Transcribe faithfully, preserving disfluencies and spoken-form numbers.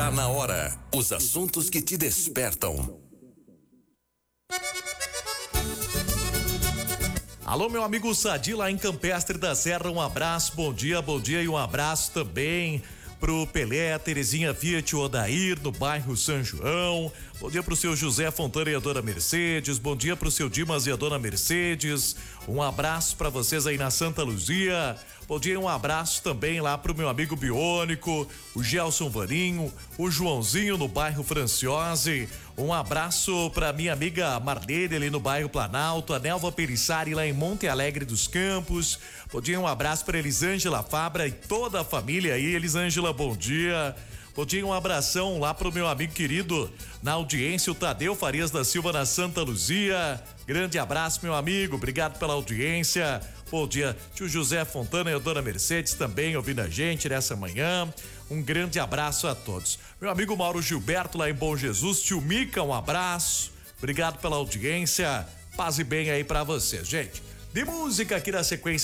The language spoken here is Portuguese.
Tá na hora. Os assuntos que te despertam. Alô, meu amigo Sadi lá em Campestre da Serra, um abraço, bom dia, bom dia e um abraço também pro Pelé, Terezinha Fiat, Odair, no bairro São João. Bom dia pro seu José Fontana e a dona Mercedes. Bom dia pro seu Dimas e a dona Mercedes. Um abraço pra vocês aí na Santa Luzia. Bom dia e um abraço também lá pro meu amigo Biônico, o Gelson Varinho, o Joãozinho no bairro Franciose. Um abraço pra minha amiga Marlene ali no bairro Planalto, a Nelva Perissari lá em Monte Alegre dos Campos. Bom dia e um abraço pra Elisângela Fabra e toda a família aí. Elisângela, bom dia. Bom dia, um abração lá pro meu amigo querido na audiência, o Tadeu Farias da Silva na Santa Luzia. Grande abraço, meu amigo, obrigado pela audiência. Bom dia, tio José Fontana e a dona Mercedes também ouvindo a gente nessa manhã. Um grande abraço a todos. Meu amigo Mauro Gilberto lá em Bom Jesus, tio Mica, um abraço. Obrigado pela audiência. Paz e bem aí pra vocês, gente. De música aqui na sequência